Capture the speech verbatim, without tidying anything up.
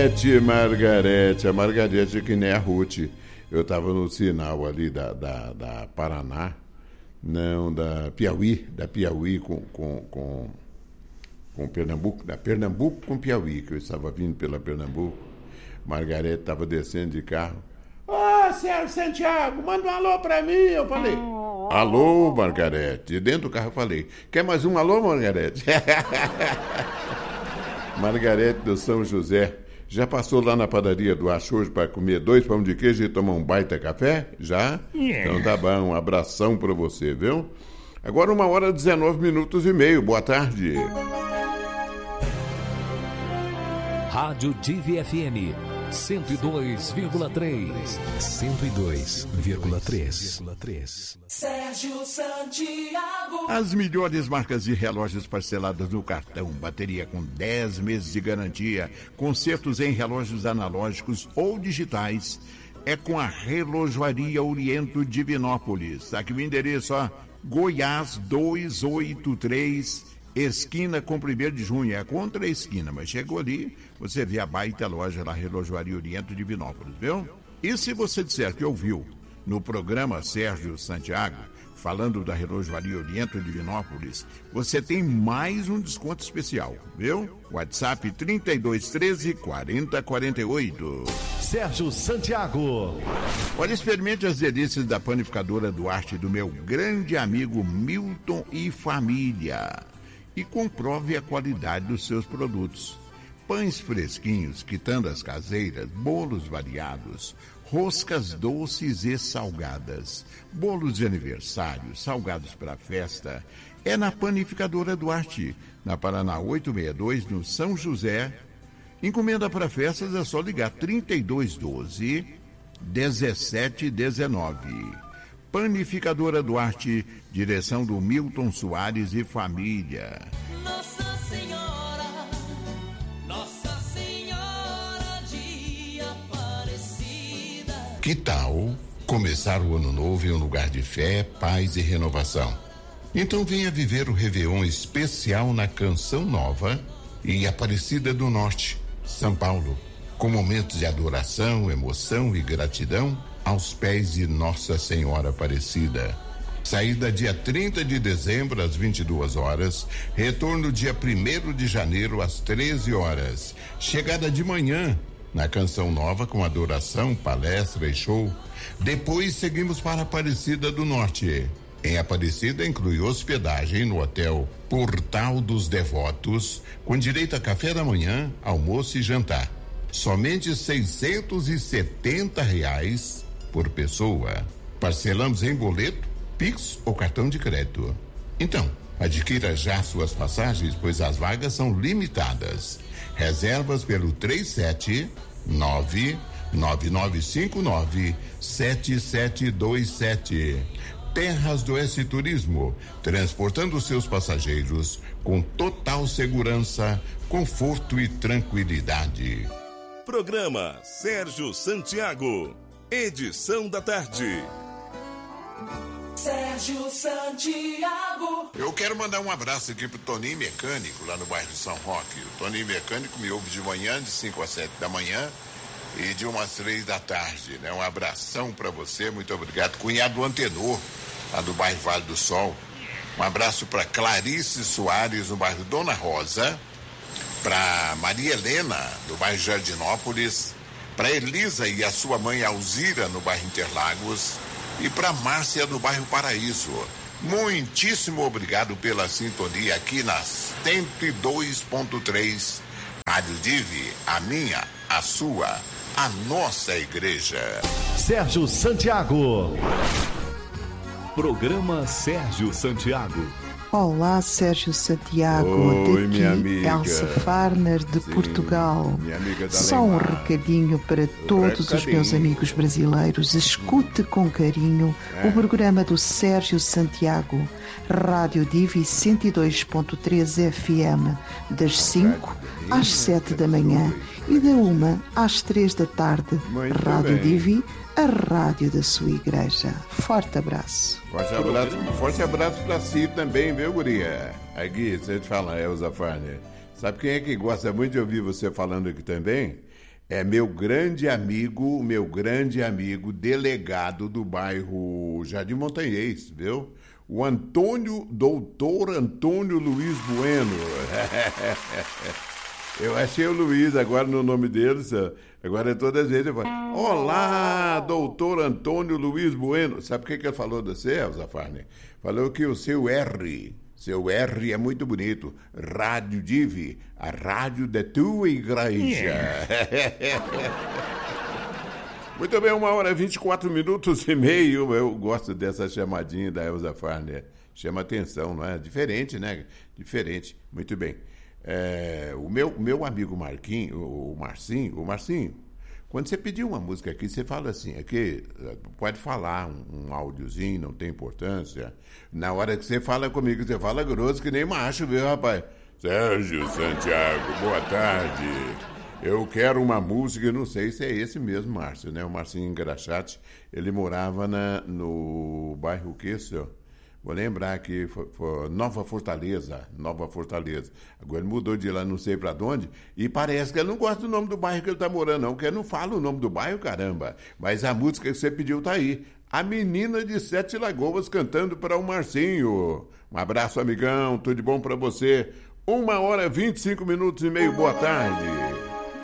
Margarete, Margarete, a Margarete que nem a Ruth. Eu estava no sinal ali da, da, da Paraná, não, da Piauí, da Piauí com, com, com, com Pernambuco, da Pernambuco com Piauí, que eu estava vindo pela Pernambuco. Margarete estava descendo de carro. Ô, oh, Sérgio Santiago, manda um alô pra mim. Eu falei, alô, Margarete. E dentro do carro eu falei, quer mais um alô, Margarete? Margarete do São José. Já passou lá na padaria do Acho hoje para comer dois pão de queijo e tomar um baita café? Já? Yeah. Então tá bom, um abração para você, viu? Agora uma hora e dezenove minutos e meio. Boa tarde. Rádio Divi F M cento e dois vírgula três. cento e dois vírgula três. Sérgio Santiago. As melhores marcas de relógios parceladas no cartão, bateria com dez meses de garantia, consertos em relógios analógicos ou digitais, é com a Relojoaria Oriento Divinópolis. Aqui o endereço, ó, Goiás duzentos e oitenta e três, esquina com primeiro de junho, é contra a esquina, mas chegou ali, você vê a baita loja lá, Relojoaria Oriento Divinópolis, viu? E se você disser que ouviu no programa Sérgio Santiago, falando da Relojoaria Oriento Divinópolis, você tem mais um desconto especial, viu? WhatsApp trinta e dois, treze, quarenta, quarenta e oito. Sérgio Santiago. Olha, experimente as delícias da panificadora Duarte do meu grande amigo Milton e família. E comprove a qualidade dos seus produtos. Pães fresquinhos, quitandas caseiras, bolos variados, roscas doces e salgadas, bolos de aniversário, salgados para festa. É na Panificadora Duarte, na Paraná oitocentos e sessenta e dois, no São José. Encomenda para festas é só ligar trinta e dois, doze, dezessete, dezenove. Panificadora Duarte, direção do Milton Soares e família. Nossa Senhora, Nossa Senhora de Aparecida. Que tal começar o ano novo em um lugar de fé, paz e renovação? Então venha viver o Réveillon especial na Canção Nova em Aparecida do Norte, São Paulo, com momentos de adoração, emoção e gratidão aos pés de Nossa Senhora Aparecida. Saída dia trinta de dezembro às vinte e duas horas, retorno dia primeiro de janeiro às treze horas. Chegada de manhã na Canção Nova com adoração, palestra e show. Depois seguimos para Aparecida do Norte. Em Aparecida inclui hospedagem no Hotel Portal dos Devotos, com direito a café da manhã, almoço e jantar. Somente seiscentos e setenta reais por pessoa. Parcelamos em boleto, Pix ou cartão de crédito. Então, adquira já suas passagens, pois as vagas são limitadas. Reservas pelo três sete nove, nove nove cinco nove, sete sete dois sete. Terras do S Turismo, transportando seus passageiros com total segurança, conforto e tranquilidade. Programa Sérgio Santiago, edição da tarde. Sérgio Santiago. Eu quero mandar um abraço aqui pro Toninho Mecânico, lá no bairro São Roque. O Toninho Mecânico me ouve de manhã, de cinco às sete da manhã e de uma às três da tarde, né? Um abração para você, muito obrigado. Cunhado Antenor, lá do bairro Vale do Sol. Um abraço para Clarice Soares, no bairro Dona Rosa. Para Maria Helena, do bairro Jardinópolis. Para Elisa e a sua mãe Alzira, no bairro Interlagos. E para Márcia, do bairro Paraíso. Muitíssimo obrigado pela sintonia aqui na cento e dois ponto três. Rádio Divi, a minha, a sua, a nossa igreja. Sérgio Santiago. Programa Sérgio Santiago. Olá, Sérgio Santiago. Oi, daqui minha amiga. Elsa Farner de Sim, Portugal. minha amiga da Só um Neymar. recadinho para todos os recadinho. meus amigos brasileiros. Escute com carinho É. o programa do Sérgio Santiago, Rádio Divi cento e dois ponto três F M, das cinco às sete da manhã e da uma às três da tarde. Muito Rádio bem. Divi, a rádio da sua igreja. Forte abraço. Forte abraço, forte abraço pra si também, viu, guria? Aqui, você te fala, Elza Farner. Sabe quem é que gosta muito de ouvir você falando aqui também? É meu grande amigo, meu grande amigo, delegado do bairro Jardim Montanhês, viu? O Antônio, doutor Antônio Luiz Bueno. Eu achei o Luiz agora no nome dele, agora todas as vezes eu falo, olá, doutor Antônio Luiz Bueno. Sabe o que, que ele falou de você, Elza Farner? Falou que o seu R, seu R é muito bonito. Rádio Divi, a rádio da tua igreja. Muito bem, uma hora e vinte e quatro minutos e meio. Eu gosto dessa chamadinha da Elza Farner. Chama atenção, não é? Diferente, né? Diferente. Muito bem. É, o meu, meu amigo Marquinho, o Marcinho, o Marcinho, quando você pedir uma música aqui, você fala assim, aqui, pode falar um, um áudiozinho, não tem importância. Na hora que você fala comigo, você fala grosso que nem macho, viu, rapaz? Sérgio Santiago, boa tarde. Eu quero uma música, não sei se é esse mesmo, Márcio, né? O Marcinho Engraxate, ele morava na, no bairro que, senhor? Vou lembrar que foi, foi Nova Fortaleza, Nova Fortaleza. Agora ele mudou de lá, não sei pra onde, e parece que ele não gosta do nome do bairro que ele tá morando, não, porque ele não fala o nome do bairro, caramba. Mas a música que você pediu tá aí. A Menina de Sete Lagoas cantando para o Marcinho. Um abraço, amigão, tudo de bom pra você. Uma hora, vinte e cinco minutos e meio, boa tarde.